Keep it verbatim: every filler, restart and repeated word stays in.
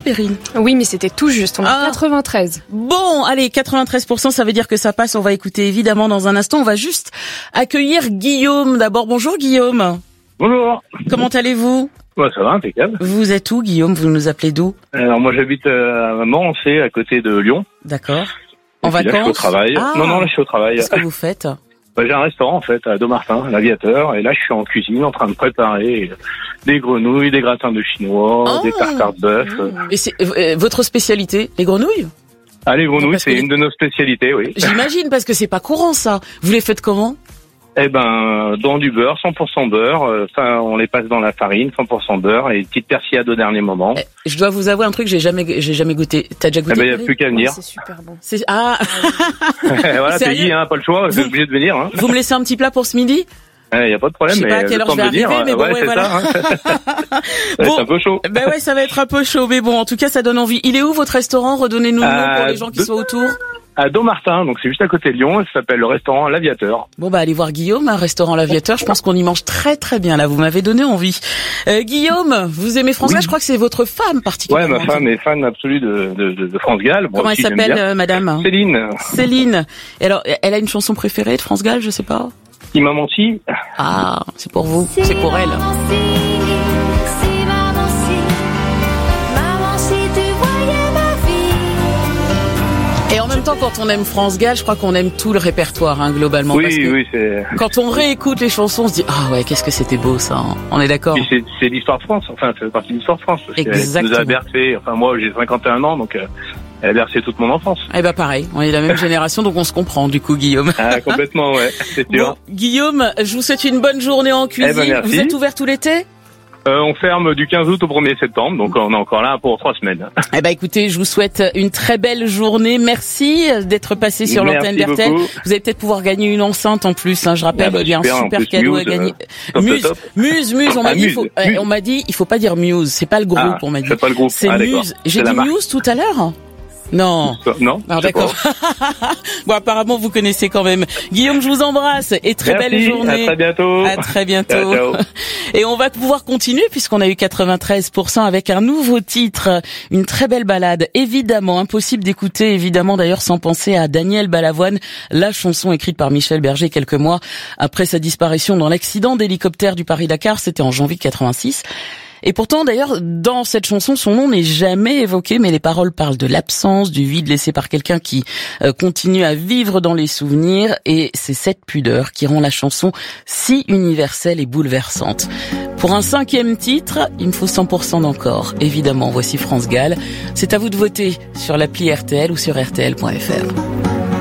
Perrine? Oui, mais c'était tout juste. On a ah. quatre-vingt-treize. Bon, allez, quatre-vingt-treize pour cent, ça veut dire que ça passe. On va écouter évidemment dans un instant. On va juste accueillir Guillaume. D'abord, bonjour Guillaume. Bonjour. Comment allez-vous? Ouais, ça va, impeccable. Vous êtes où, Guillaume? Vous nous appelez d'où? Alors moi, j'habite à Morancé, à côté de Lyon. D'accord. En Et vacances? Là, je suis au travail. Ah. Non, non, là, je suis au travail. Qu'est-ce que vous faites? Bah, j'ai un restaurant, en fait, à Dommartin, à l'Aviateur. Et là, je suis en cuisine, en train de préparer des grenouilles, des gratins de chinois, oh. des tartares de bœuf. Et c'est euh, votre spécialité, les grenouilles? Ah, les grenouilles, non, c'est les... une de nos spécialités, oui. J'imagine, parce que c'est pas courant, ça. Vous les faites comment? Eh ben, dans du beurre, cent pour cent beurre. Enfin, euh, on les passe dans la farine, cent pour cent beurre, et une petite persillade au dernier moment. Eh, je dois vous avouer un truc, j'ai jamais, j'ai jamais goûté. T'as déjà goûté? Eh ben, il n'y a plus qu'à venir. Oh, c'est super bon. C'est... Ah. Voilà, t'es dit, hein, pas le choix, vous êtes obligé de venir, hein. Vous me laissez un petit plat pour ce midi? Il n'y a pas de problème, je sais mais pas à quelle heure je vais arriver, dire, mais bon, ouais, ouais, c'est voilà. ça, hein. Bon, c'est un peu chaud. Ben ouais, ça va être un peu chaud, mais bon, en tout cas, ça donne envie. Il est où votre restaurant? Redonnez-nous le nom pour les gens qui de... sont autour. À Dommartin, donc c'est juste à côté de Lyon, ça s'appelle le restaurant L'Aviateur. Bon bah allez voir Guillaume, un restaurant L'Aviateur, je pense qu'on y mange très très bien là, vous m'avez donné envie. Euh, Guillaume, vous aimez France Gall? Oui. Je crois que c'est votre femme particulièrement. Ouais, ma femme est fan absolue de, de, de, de France Gall. Comment elle s'appelle, euh, madame? Céline. Céline. Et alors, elle a une chanson préférée de France Gall, je sais pas? Qui m'a menti. Ah, c'est pour vous, c'est pour elle. Et en même temps, quand on aime France Gall, je crois qu'on aime tout le répertoire, hein, globalement. Oui, parce que oui, c'est... Quand on réécoute les chansons, on se dit « Ah ouais, qu'est-ce que c'était beau, ça hein. !» On est d'accord. C'est, c'est l'histoire de France, enfin, c'est partie de l'histoire de France. Parce Exactement. Elle nous a bercé, enfin, moi, j'ai cinquante et un ans, donc... Euh... Elle a bercé toute mon enfance. Eh ben pareil, on est de la même génération, donc on se comprend du coup, Guillaume. Ah, complètement, ouais, c'est sûr. Bon, Guillaume, je vous souhaite une bonne journée en cuisine. Eh ben, merci. Vous êtes ouvert tout l'été? Euh, on ferme du quinze août au premier septembre, donc on est encore là pour trois semaines. Eh ben écoutez, je vous souhaite une très belle journée. Merci d'être passé sur l'antenne d'R T L. Vous allez peut-être pouvoir gagner une enceinte en plus. Hein, je rappelle, ah bah, il y a un super cadeau Muse, à gagner. Euh, Muse, top, top. Muse, Muse. On m'a ah, dit, Muse, faut, Muse. on m'a dit, il faut pas dire Muse. C'est pas le groupe. Ah, on m'a dit. C'est pas le groupe. C'est ah, Muse. J'ai dit Muse tout à l'heure. Non. Non. Alors, d'accord. Bon, apparemment, vous connaissez quand même. Guillaume, je vous embrasse et très Merci, belle journée. À très bientôt. À très bientôt. Ciao, ciao. Et on va pouvoir continuer puisqu'on a eu quatre-vingt-treize pour cent avec un nouveau titre, une très belle balade. Évidemment, impossible d'écouter, évidemment d'ailleurs sans penser à Daniel Balavoine, la chanson écrite par Michel Berger quelques mois après sa disparition dans l'accident d'hélicoptère du Paris-Dakar. C'était en janvier quatre-vingt-six. Et pourtant, d'ailleurs, dans cette chanson, son nom n'est jamais évoqué, mais les paroles parlent de l'absence, du vide laissé par quelqu'un qui euh, continue à vivre dans les souvenirs, et c'est cette pudeur qui rend la chanson si universelle et bouleversante. Pour un cinquième titre, il me faut cent pour cent d'encore. Évidemment, voici France Gall. C'est à vous de voter sur l'appli R T L ou sur R T L point F R.